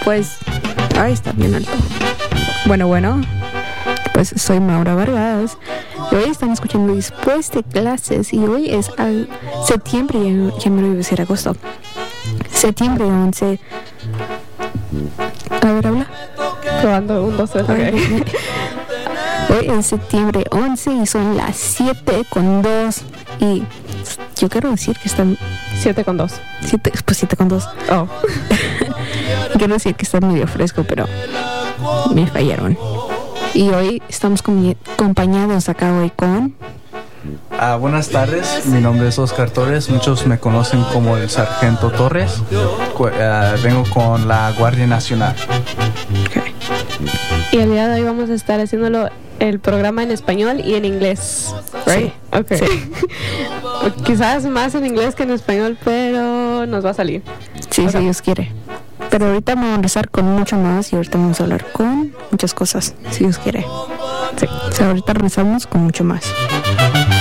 Pues, ay, está bien alto. Bueno, pues soy Maura Vargas. Y hoy estamos escuchando Después de Clases. Y hoy es septiembre, ya me lo iba a decir agosto. Septiembre 11. A ver, habla. Probando, 1, 2, 3, ok. Hoy es septiembre 11 y son las 7:02. Y yo quiero decir que están... 7:02. 7:02. Oh. Quiero decir que está medio fresco, pero me fallaron. Y hoy estamos acompañados acá hoy con... Buenas tardes, mi nombre es Oscar Torres, muchos me conocen como el Sargento Torres. Vengo con la Guardia Nacional. Okay. Y el día de hoy vamos a estar haciéndolo el programa en español y en inglés, right? Sí. Okay. Sí. Quizás más en inglés que en español, pero nos va a salir. Sí, Okay. si Dios quiere. Pero ahorita vamos a empezar con mucho más y ahorita vamos a hablar con muchas cosas, si Dios quiere. Sí. O sea, ahorita regresamos con mucho más.